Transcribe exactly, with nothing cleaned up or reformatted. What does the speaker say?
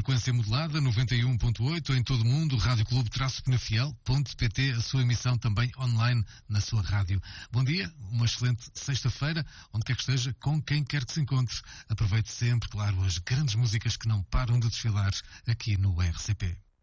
frequência modulada, noventa e um ponto oito em todo o mundo, rádio clube penafiel ponto pt, a sua emissão também online na sua rádio. Bom dia, uma excelente sexta-feira, onde quer que esteja, com quem quer que se encontre. Aproveite sempre, claro, as grandes músicas que não param de desfilar aqui no R C P.